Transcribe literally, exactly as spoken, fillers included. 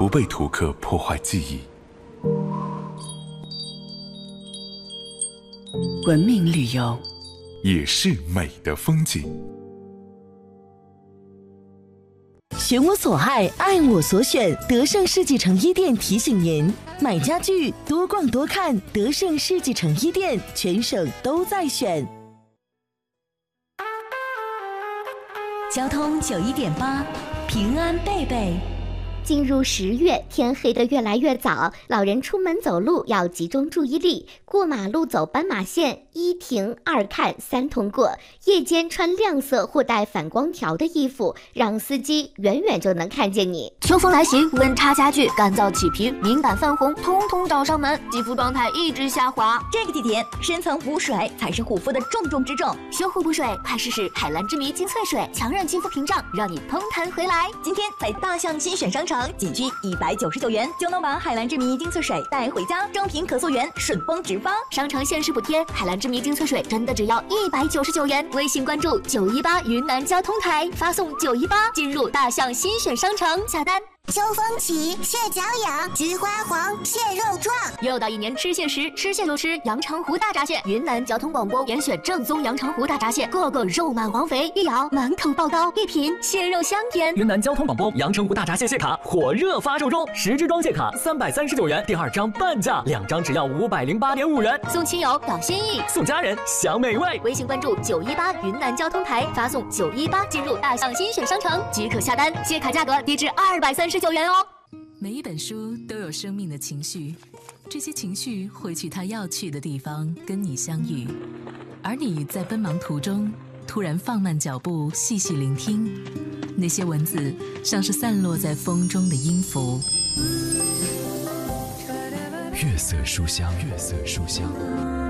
不被图克破坏记忆。 文明旅游也是美的风景。 选我所爱，爱我所选。德胜世纪城一店提醒您：买家具多逛多看，德胜世纪城一店全省都在选。 交通九一点八，平安贝贝。 进入十月，天黑得越来越早，老人出门走路要集中注意力，过马路走斑马线，一停二看三通过。夜间穿亮色或带反光条的衣服，让司机远远就能看见你。 秋风来袭，温差加剧，干燥起皮、敏感泛红，通通找上门，肌肤状态一直下滑。 这个季节，深层补水才是护肤的重中之重。 修护补水，快试试海蓝之谜精粹水，强韧肌肤屏障，让你嘭弹回来。 今天在大象新选商场，仅需一百九十九元就能把海蓝之谜精粹水带回家，正品可溯源，顺丰直发。 商城限时补贴，海蓝之谜精粹水真的只要一百九十九元。微信关注九一八云南交通台，发送九一八进入大象新选商城下单。 秋风起，蟹脚痒，菊花黄，蟹肉壮。 又到一年吃蟹时，吃蟹就吃阳澄湖大闸蟹。云南交通广播严选正宗阳澄湖大闸蟹，个个肉满黄肥，一咬满口爆膏，一品蟹肉香甜。 云南交通广播阳澄湖大闸蟹蟹卡火热发售中，十支装蟹卡三百三十九元，第二张半价，两张只要五百零八点五元。 送亲友表心意， 送家人享美味。 微信关注九一八云南交通台，发送九一八进入大象新选商城即可下单，蟹卡价格低至二百三十九元哦。 每一本书都有生命的情绪，这些情绪会去它要去的地方跟你相遇，而你在奔忙途中突然放慢脚步，细细聆听，那些文字像是散落在风中的音符。 月色书香，月色书香。